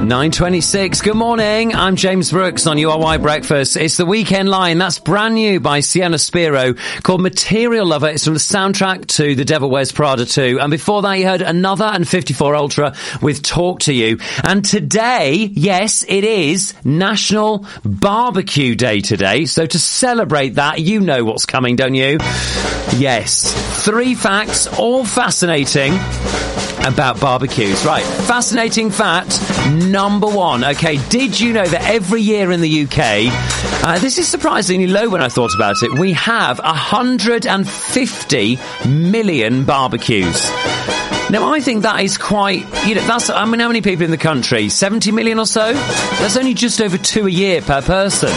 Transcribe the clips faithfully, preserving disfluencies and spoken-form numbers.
nine twenty-six, good morning. I'm James Brooks on U R Y Breakfast. It's the Weekend Line. That's brand new by Sienna Spiro, called Material Lover. It's from the soundtrack to The Devil Wears Prada two. And before that, you heard Another and fifty-four Ultra with Talk to You. And today, yes, it is National Barbecue Day today. So to celebrate that, you know what's coming, don't you? Yes. Three facts, all fascinating, about barbecues. Right, fascinating fact number one. Okay, did you know that every year in the U K, uh, this is surprisingly low when I thought about it, we have one hundred fifty million barbecues. Now, I think that is quite, you know, that's, I mean, how many people in the country? seventy million or so? That's only just over two a year per person.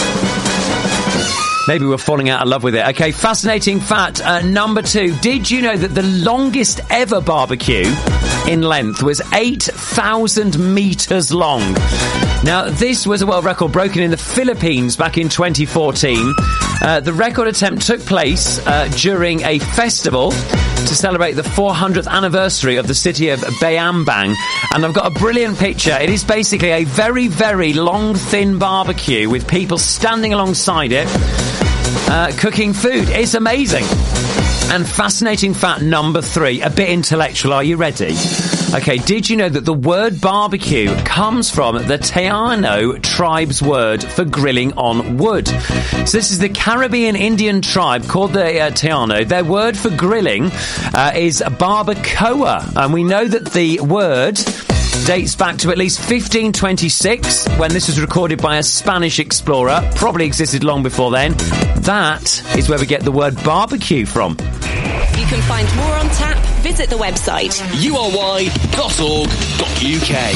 Maybe we're falling out of love with it. Okay, fascinating fact uh, number two. Did you know that the longest ever barbecue in length was eight thousand metres long? Now, this was a world record broken in the Philippines back in twenty fourteen. Uh, the record attempt took place uh, during a festival to celebrate the four hundredth anniversary of the city of Bayambang. And I've got a brilliant picture. It is basically a very, very long, thin barbecue with people standing alongside it, uh, cooking food. It's amazing. And fascinating fact number three, a bit intellectual. Are you ready? Okay, did you know that the word barbecue comes from the Taino tribe's word for grilling on wood? So this is the Caribbean Indian tribe called the uh, Taino. Their word for grilling uh, is barbacoa. And we know that the word dates back to at least fifteen twenty-six, when this was recorded by a Spanish explorer. Probably existed long before then. That is where we get the word barbecue from. You can find more on tap. Visit the website u r y dot org dot u k.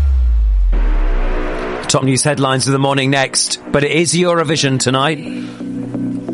Top news headlines of the morning next, but it is Eurovision tonight.